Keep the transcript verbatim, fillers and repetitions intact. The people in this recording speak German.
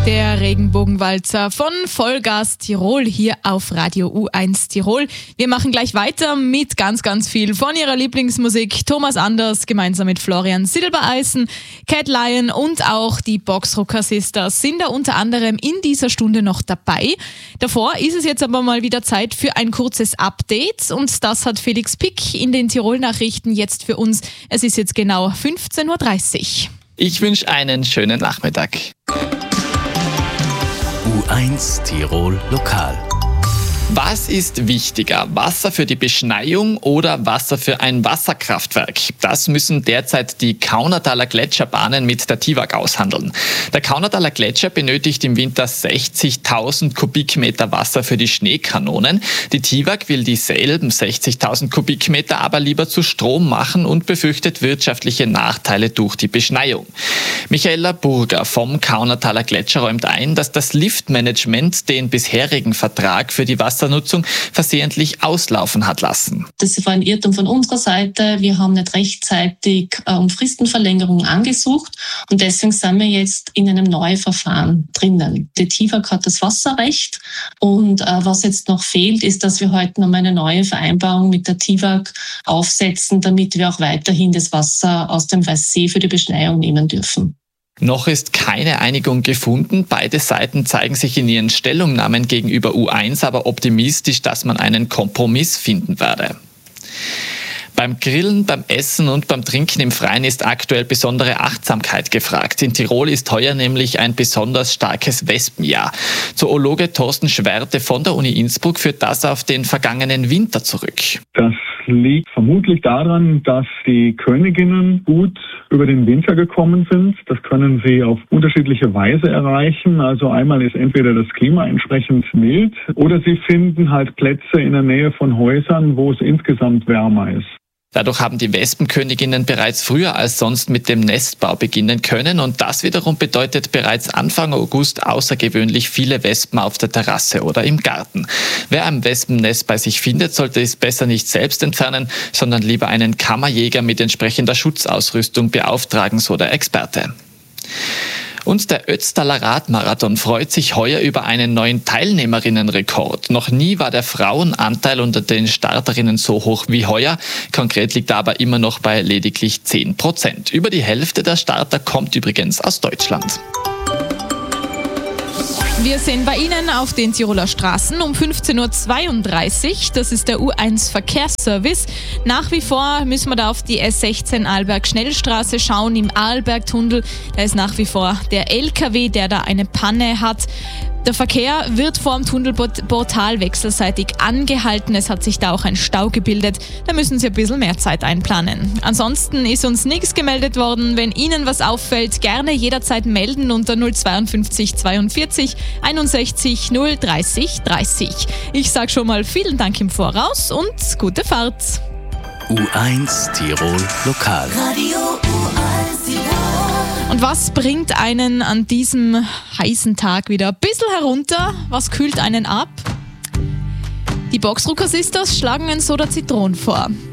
Der Regenbogenwalzer von Vollgas Tirol hier auf Radio U eins Tirol. Wir machen gleich weiter mit ganz, ganz viel von ihrer Lieblingsmusik. Thomas Anders gemeinsam mit Florian Silbereisen, Cat Lion und auch die Boxrocker Sisters sind da unter anderem in dieser Stunde noch dabei. Davor ist es jetzt aber mal wieder Zeit für ein kurzes Update und das hat Felix Pick in den Tirol-Nachrichten jetzt für uns. Es ist jetzt genau fünfzehn Uhr dreißig. Ich wünsche einen schönen Nachmittag. U eins Tirol Lokal. Was ist wichtiger, Wasser für die Beschneiung oder Wasser für ein Wasserkraftwerk? Das müssen derzeit die Kaunertaler Gletscherbahnen mit der TIWAG aushandeln. Der Kaunertaler Gletscher benötigt im Winter sechzigtausend Kubikmeter Wasser für die Schneekanonen. Die TIWAG will dieselben sechzigtausend Kubikmeter aber lieber zu Strom machen und befürchtet wirtschaftliche Nachteile durch die Beschneiung. Michaela Burger vom Kaunertaler Gletscher räumt ein, dass das Liftmanagement den bisherigen Vertrag für die Wasser Wassernutzung versehentlich auslaufen hat lassen. Das war ein Irrtum von unserer Seite. Wir haben nicht rechtzeitig äh, um Fristenverlängerung angesucht und deswegen sind wir jetzt in einem neuen Verfahren drinnen. Die TIWAG hat das Wasserrecht und äh, was jetzt noch fehlt, ist, dass wir heute noch eine neue Vereinbarung mit der TIWAG aufsetzen, damit wir auch weiterhin das Wasser aus dem Weißsee für die Beschneiung nehmen dürfen. Noch ist keine Einigung gefunden. Beide Seiten zeigen sich in ihren Stellungnahmen gegenüber U eins aber optimistisch, dass man einen Kompromiss finden werde. Beim Grillen, beim Essen und beim Trinken im Freien ist aktuell besondere Achtsamkeit gefragt. In Tirol ist heuer nämlich ein besonders starkes Wespenjahr. Zoologe Thorsten Schwerte von der Uni Innsbruck führt das auf den vergangenen Winter zurück. Das liegt vermutlich daran, dass die Königinnen gut über den Winter gekommen sind. Das können sie auf unterschiedliche Weise erreichen. Also einmal ist entweder das Klima entsprechend mild oder sie finden halt Plätze in der Nähe von Häusern, wo es insgesamt wärmer ist. Dadurch haben die Wespenköniginnen bereits früher als sonst mit dem Nestbau beginnen können und das wiederum bedeutet bereits Anfang August außergewöhnlich viele Wespen auf der Terrasse oder im Garten. Wer ein Wespennest bei sich findet, sollte es besser nicht selbst entfernen, sondern lieber einen Kammerjäger mit entsprechender Schutzausrüstung beauftragen, so der Experte. Und der Ötztaler Radmarathon freut sich heuer über einen neuen Teilnehmerinnenrekord. Noch nie war der Frauenanteil unter den Starterinnen so hoch wie heuer. Konkret liegt er aber immer noch bei lediglich zehn Prozent. Über die Hälfte der Starter kommt übrigens aus Deutschland. Wir sind bei Ihnen auf den Tiroler Straßen um fünfzehn Uhr zweiunddreißig. Das ist der U eins Verkehrsservice. Nach wie vor müssen wir da auf die S sechzehn Arlberg-Schnellstraße schauen. Im Arlbergtunnel, da ist nach wie vor der L K W, der da eine Panne hat. Der Verkehr wird vor dem Tunnelportal wechselseitig angehalten. Es hat sich da auch ein Stau gebildet. Da müssen Sie ein bisschen mehr Zeit einplanen. Ansonsten ist uns nichts gemeldet worden. Wenn Ihnen was auffällt, gerne jederzeit melden unter null zweiundfünfzig zweiundvierzig einundsechzig null dreißig dreißig. Ich sage schon mal vielen Dank im Voraus und gute Fahrt. U eins Tirol Lokal. Radio U eins Tirol. Und was bringt einen an diesem heißen Tag wieder ein bisschen herunter? Was kühlt einen ab? Die Boxrocker Sisters schlagen ein Soda Zitron vor.